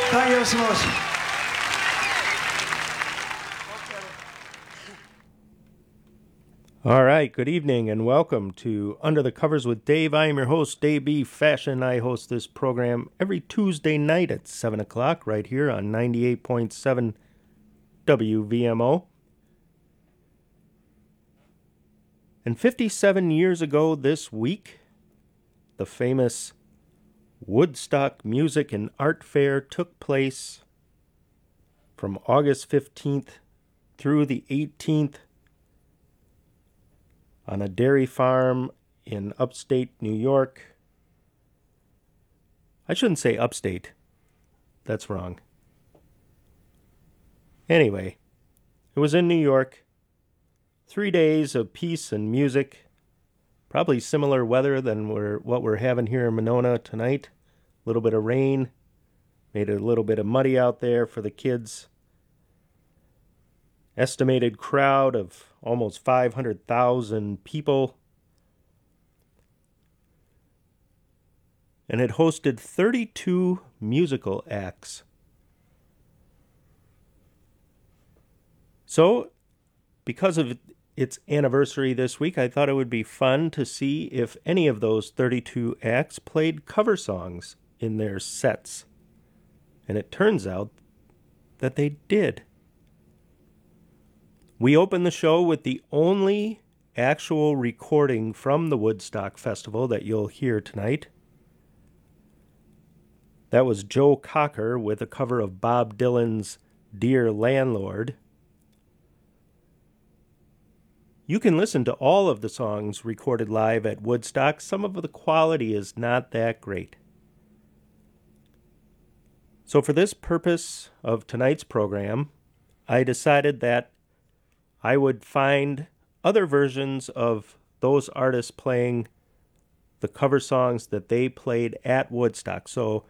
Thank you so much. All right, good evening and welcome to Under the Covers with Dave. I am your host, Dave B. Fashion. I host this program every Tuesday night at 7 o'clock right here on 98.7 WVMO. And 57 years ago this week, the famous Woodstock Music and Art Fair took place from August 15th through the 18th on a dairy farm in upstate New York. I shouldn't say upstate. That's wrong. Anyway, it was in New York. 3 days of peace and music. Probably similar weather than what we're having here in Monona tonight. A little bit of rain. Made it a little bit of muddy out there for the kids. Estimated crowd of almost 500,000 people. And it hosted 32 musical acts. So, because of its anniversary this week, I thought it would be fun to see if any of those 32 acts played cover songs in their sets. And it turns out that they did. We opened the show with the only actual recording from the Woodstock Festival that you'll hear tonight. That was Joe Cocker with a cover of Bob Dylan's Dear Landlord. You can listen to all of the songs recorded live at Woodstock. Some of the quality is not that great. So for this purpose of tonight's program, I decided that I would find other versions of those artists playing the cover songs that they played at Woodstock. So